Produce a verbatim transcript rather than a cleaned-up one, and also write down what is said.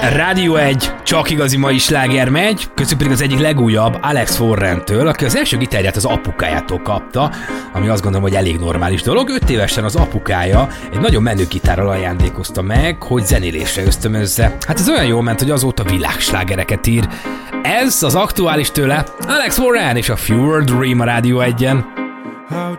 Rádió egy, csak igazi mai sláger megy, köztük pedig az egyik legújabb Alex Warrentől, aki az első gitárját az apukájától kapta, ami azt gondolom, hogy elég normális dolog. Öt évesen az apukája egy nagyon menő gitárral ajándékozta meg, hogy zenélésre ösztönözze. Hát ez olyan jól ment, hogy azóta világslágereket ír. Ez az aktuális tőle, Alex Warren és a Fewer Dream a Rádió egyen.